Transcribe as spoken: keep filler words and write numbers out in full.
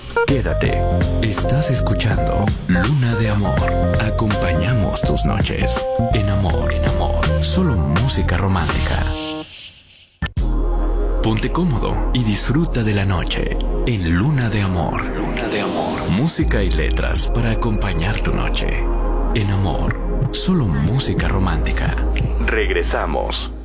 Quédate. Estás escuchando Luna de Amor. Acompañamos tus noches. En amor, en amor. Solo música romántica. Ponte cómodo y disfruta de la noche en Luna de Amor. Luna de Amor. Música y letras para acompañar tu noche. En amor. Solo música romántica. Regresamos.